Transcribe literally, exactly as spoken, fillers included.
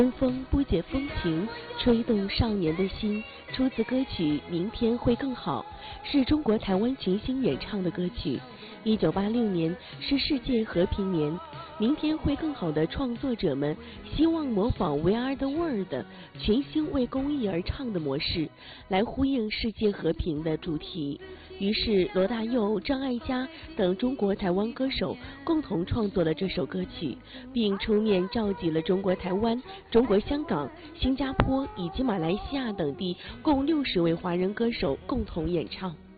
春风不解风情，吹动少年的心。出自歌曲《明天会更好》，是中国台湾群星演唱的歌曲。一九八六年是世界和平年，《明天会更好》的创作者们希望模仿 We Are the World 群星为公益而唱的模式，来呼应世界和平的主题。于是罗大佑、张艾嘉等中国台湾歌手共同创作了这首歌曲，并出面召集了中国台湾、中国香港、新加坡以及马来西亚等地共六十位华人歌手共同演唱。